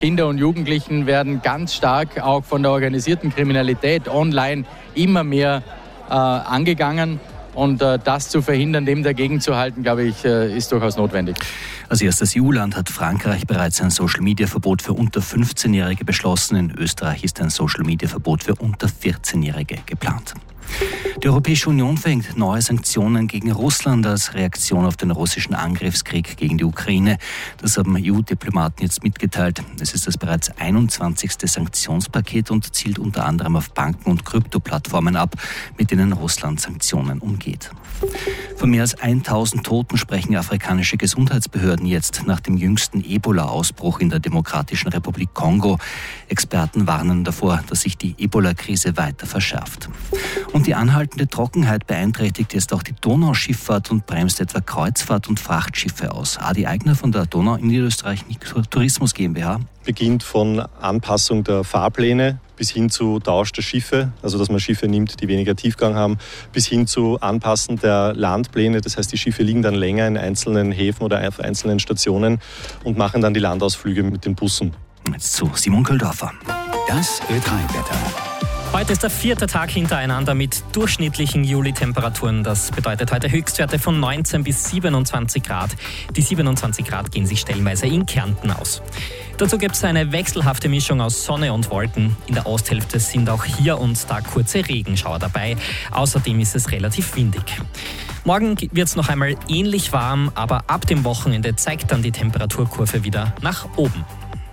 Kinder und Jugendlichen werden ganz stark auch von der organisierten Kriminalität online immer mehr angegangen. Und das zu verhindern, dem dagegen zu halten, glaube ich, ist durchaus notwendig. Als erstes EU-Land hat Frankreich bereits ein Social-Media-Verbot für unter 15-Jährige beschlossen. In Österreich ist ein Social-Media-Verbot für unter 14-Jährige geplant. Die Europäische Union verhängt neue Sanktionen gegen Russland als Reaktion auf den russischen Angriffskrieg gegen die Ukraine. Das haben EU-Diplomaten jetzt mitgeteilt. Es ist das bereits 21. Sanktionspaket und zielt unter anderem auf Banken und Kryptoplattformen ab, mit denen Russland Sanktionen umgeht. Von mehr als 1000 Toten sprechen afrikanische Gesundheitsbehörden jetzt nach dem jüngsten Ebola-Ausbruch in der Demokratischen Republik Kongo. Experten warnen davor, dass sich die Ebola-Krise weiter verschärft. Und die anhaltende Trockenheit beeinträchtigt jetzt auch die Donauschifffahrt und bremst etwa Kreuzfahrt- und Frachtschiffe aus. Adi Eigner von der Donau in Niederösterreich Tourismus GmbH. Beginnt von Anpassung der Fahrpläne bis hin zu Tausch der Schiffe, also dass man Schiffe nimmt, die weniger Tiefgang haben, bis hin zu Anpassen der Landpläne. Das heißt, die Schiffe liegen dann länger in einzelnen Häfen oder auf einzelnen Stationen und machen dann die Landausflüge mit den Bussen. Jetzt zu Simon Köldorfer. Das Ö3-Wetter. Heute ist der 4. Tag hintereinander mit durchschnittlichen Juli-Temperaturen. Das bedeutet heute Höchstwerte von 19 bis 27 Grad. Die 27 Grad gehen sich stellenweise in Kärnten aus. Dazu gibt es eine wechselhafte Mischung aus Sonne und Wolken. In der Osthälfte sind auch hier und da kurze Regenschauer dabei. Außerdem ist es relativ windig. Morgen wird es noch einmal ähnlich warm, aber ab dem Wochenende zeigt dann die Temperaturkurve wieder nach oben.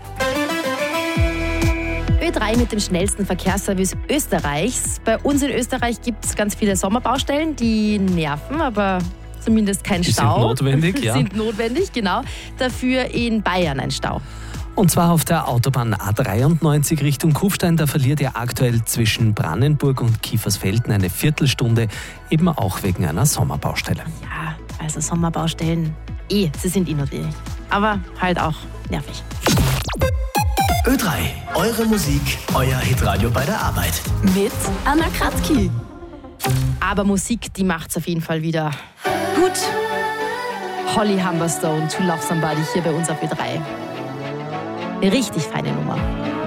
Ö3 mit dem schnellsten Verkehrsservice Österreichs. Bei uns in Österreich gibt es ganz viele Sommerbaustellen, die nerven, aber zumindest kein Stau. Sind notwendig, ja. Sind notwendig, genau. Dafür in Bayern ein Stau. Und zwar auf der Autobahn A93 Richtung Kufstein. Da verliert ihr aktuell zwischen Brannenburg und Kiefersfelden eine Viertelstunde, eben auch wegen einer Sommerbaustelle. Ja, also Sommerbaustellen, sie sind notwendig. Aber halt auch nervig. Ö3, eure Musik, euer Hitradio bei der Arbeit. Mit Anna Kratzki. Aber Musik, die macht's auf jeden Fall wieder gut. Holly Humberstone, To Love Somebody hier bei uns auf Ö3. Richtig feine Nummer.